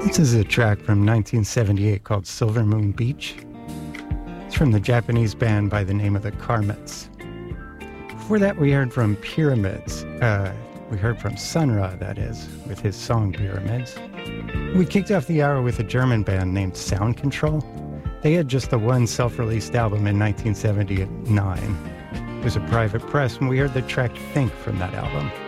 This is a track from 1978 called Silver Moon Beach. It's from the Japanese band by the name of the Karmets. Before that, we heard from Pyramids. We heard from Sun Ra, that is, with his song Pyramids. We kicked off the hour with a German band named Sound Control. They had just the one self-released album in 1979. It was a Private Press, and we heard the track Think from that album.